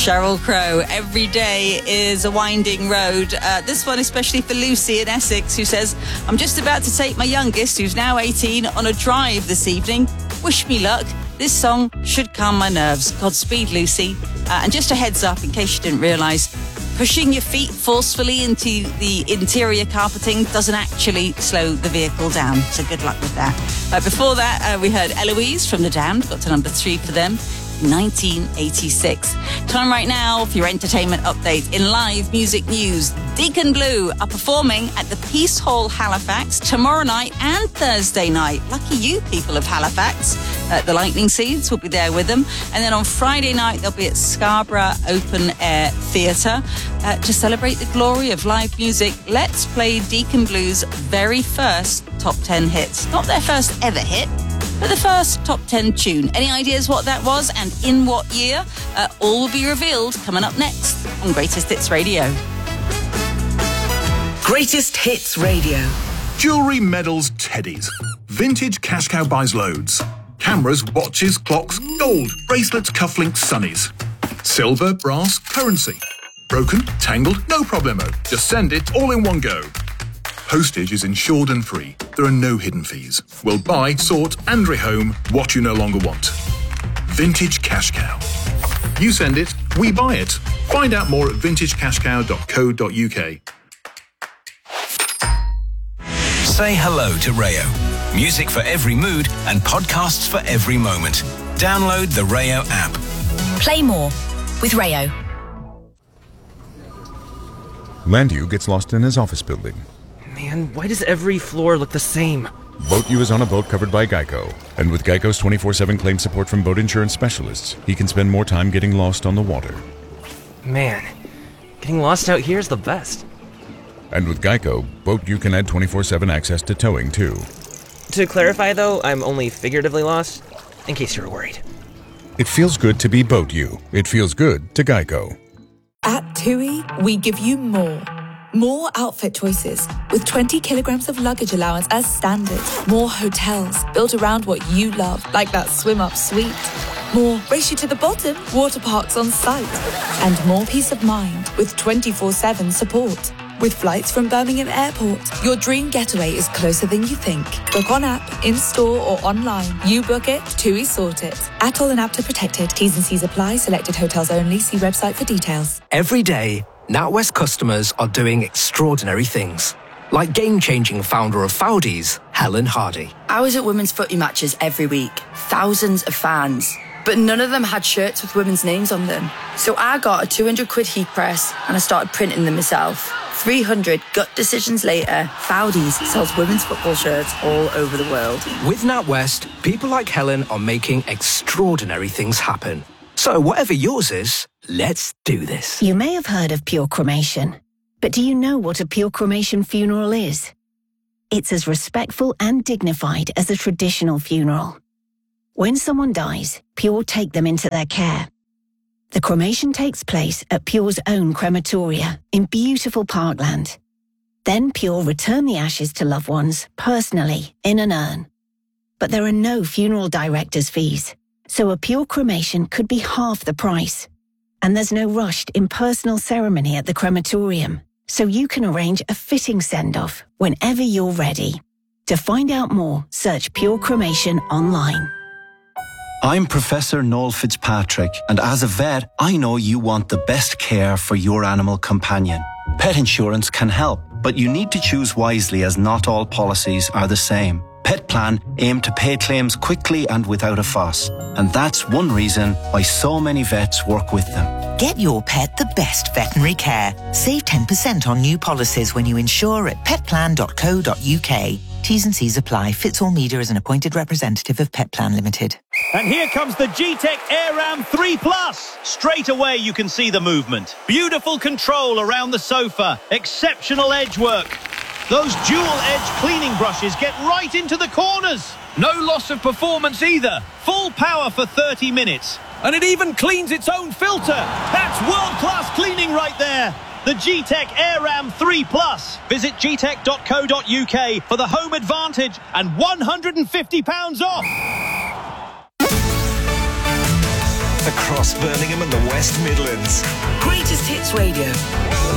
Sheryl Crow. Every day is a winding road. This one especially for Lucy in Essex, who says, I'm just about to take my youngest, who's now 18, on a drive this evening. Wish me luck. This song should calm my nerves. Godspeed, Lucy. And just a heads up, in case you didn't realise, pushing your feet forcefully into the interior carpeting doesn't actually slow the vehicle down. So good luck with that. Before that, we heard Eloise from The Damned. Got to number 3 for them. 1986. Time right now for your entertainment update. In live music news, Deacon Blue are performing at the Peace Hall, Halifax, tomorrow night and Thursday night. Lucky you, people of Halifax. The Lightning Seeds will be there with them. And then on Friday night, they'll be at Scarborough Open Air Theatre. To celebrate the glory of live music, let's play Deacon Blue's very first top 10 hits. Not their first ever hit, but the first top 10 tune. Any ideas what that was and in what year? All will be revealed coming up next on Greatest Hits Radio. Greatest Hits Radio. Jewellery, medals, teddies. Vintage Cash Cow buys loads. Cameras, watches, clocks, gold, bracelets, cufflinks, sunnies. Silver, brass, currency. Broken, tangled, no problemo. Just send it all in one go. Postage is insured and free. There are no hidden fees. We'll buy, sort and rehome what you no longer want. Vintage Cash Cow. You send it, we buy it. Find out more at vintagecashcow.co.uk. Say hello to Rayo. Music for every mood and podcasts for every moment. Download the Rayo app. Play more with Rayo. Landu gets lost in his office building. Man, why does every floor look the same? Boat U is on a boat covered by Geico. And with Geico's 24/7 claim support from boat insurance specialists, he can spend more time getting lost on the water. Man, getting lost out here is the best. And with Geico, Boat U can add 24/7 access to towing, too. To clarify, though, I'm only figuratively lost, in case you were worried. It feels good to be Boat U. It feels good to Geico. At TUI, we give you more. More outfit choices, with 20 kilograms of luggage allowance as standard. More hotels, built around what you love, like that swim-up suite. More race you to the bottom, water parks on site. And more peace of mind, with 24/7 support. With flights from Birmingham Airport, your dream getaway is closer than you think. Book on app, in-store or online. You book it, TUI sort it. Atoll and APTA protected. T's and C's apply. Selected hotels only. See website for details. Every day, NatWest customers are doing extraordinary things. Like game-changing founder of Foudies, Helen Hardy. I was at women's footy matches every week. Thousands of fans. But none of them had shirts with women's names on them. So I got a 200 quid heat press and I started printing them myself. 300 gut decisions later, Foudies sells women's football shirts all over the world. With NatWest, people like Helen are making extraordinary things happen. So whatever yours is, let's do this. You may have heard of pure cremation, but do you know what a pure cremation funeral is? It's as respectful and dignified as a traditional funeral. When someone dies, Pure take them into their care. The cremation takes place at Pure's own crematoria in beautiful Parkland. Then Pure return the ashes to loved ones personally in an urn. But there are no funeral director's fees, so a Pure cremation could be half the price. And there's no rushed impersonal ceremony at the crematorium, so you can arrange a fitting send-off whenever you're ready. To find out more, search Pure Cremation online. I'm Professor Noel Fitzpatrick, and as a vet, I know you want the best care for your animal companion. Pet insurance can help, but you need to choose wisely as not all policies are the same. Pet Plan aim to pay claims quickly and without a fuss, and that's one reason why so many vets work with them. Get your pet the best veterinary care. Save 10% on new policies when you insure at petplan.co.uk. T's and C's apply. Fitz Media is an appointed representative of Pet Plan Limited. And here comes the G-Tech AirRam 3 Plus. Straight away you can see the movement. Beautiful control around the sofa. Exceptional edge work. Those dual-edge cleaning brushes get right into the corners. No loss of performance either. Full power for 30 minutes. And it even cleans its own filter. That's world-class cleaning right there. The G-Tech AirRam 3 Plus. Visit gtech.co.uk for the home advantage and £150 off. across Birmingham and the West Midlands. Greatest Hits Radio.